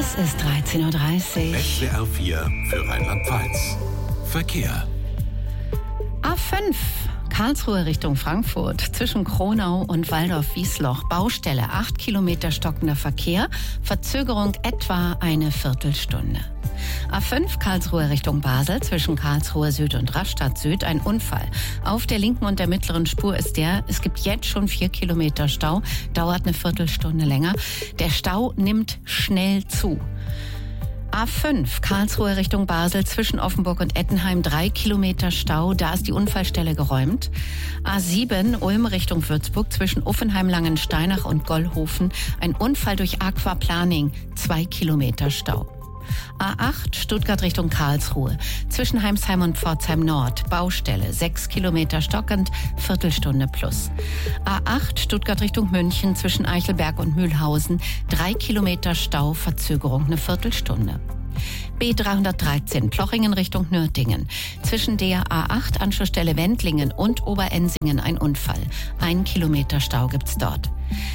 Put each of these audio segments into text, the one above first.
Es ist 13:30 Uhr. SWR 4 für Rheinland-Pfalz. Verkehr. A5, Karlsruhe Richtung Frankfurt, zwischen Kronau und Waldorf-Wiesloch. Baustelle, 8 Kilometer stockender Verkehr, Verzögerung etwa eine Viertelstunde. A5, Karlsruhe Richtung Basel, zwischen Karlsruhe Süd und Rastatt Süd, ein Unfall. Auf der linken und der mittleren Spur ist es gibt jetzt schon 4 Kilometer Stau, dauert eine Viertelstunde länger. Der Stau nimmt schnell zu. A5, Karlsruhe Richtung Basel, zwischen Offenburg und Ettenheim, 3 Kilometer Stau, da ist die Unfallstelle geräumt. A7, Ulm Richtung Würzburg, zwischen Uffenheim, Langensteinach und Gollhofen, ein Unfall durch Aquaplaning, 2 Kilometer Stau. A8, Stuttgart Richtung Karlsruhe, zwischen Heimsheim und Pforzheim Nord, Baustelle, 6 Kilometer stockend, Viertelstunde plus. A8, Stuttgart Richtung München, zwischen Eichelberg und Mühlhausen, 3 Kilometer Stau, Verzögerung eine Viertelstunde. B313, Plochingen Richtung Nürtingen. Zwischen der A8, Anschlussstelle Wendlingen und Oberensingen ein Unfall. 1 Kilometer Stau gibt's dort.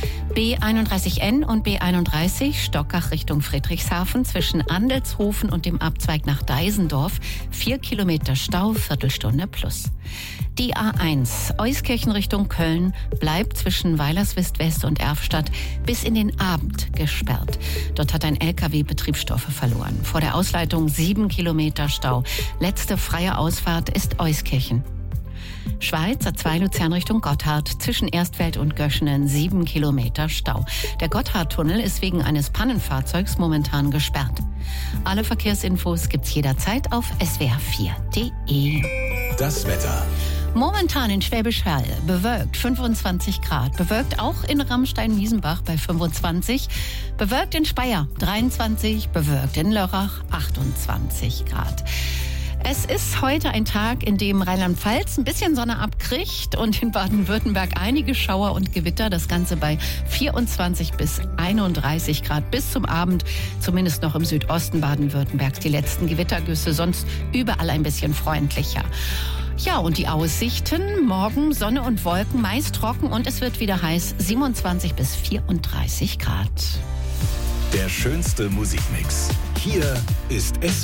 B31N und B31, Stockach Richtung Friedrichshafen, zwischen Andelshofen und dem Abzweig nach Deisendorf, 4 Kilometer Stau, Viertelstunde plus. Die A1, Euskirchen Richtung Köln, bleibt zwischen Weilerswist-West und Erfstadt bis in den Abend gesperrt. Dort hat ein LKW Betriebsstoffe verloren. Vor der Ausleitung 7 Kilometer Stau. Letzte freie Ausfahrt ist Euskirchen. Schweiz, A2 Luzern Richtung Gotthard, zwischen Erstfeld und Göschenen 7 Kilometer Stau. Der Gotthardtunnel ist wegen eines Pannenfahrzeugs momentan gesperrt. Alle Verkehrsinfos gibt's jederzeit auf swr4.de. Das Wetter. Momentan in Schwäbisch Hall bewölkt 25 Grad, bewölkt auch in Ramstein-Wiesenbach bei 25, bewölkt in Speyer 23, bewölkt in Lörrach 28 Grad. Es ist heute ein Tag, in dem Rheinland-Pfalz ein bisschen Sonne abkriegt und in Baden-Württemberg einige Schauer und Gewitter. Das Ganze bei 24 bis 31 Grad bis zum Abend, zumindest noch im Südosten Baden-Württembergs. Die letzten Gewittergüsse, sonst überall ein bisschen freundlicher. Ja, und die Aussichten: morgen Sonne und Wolken, meist trocken und es wird wieder heiß, 27 bis 34 Grad. Der schönste Musikmix. Hier ist SWR.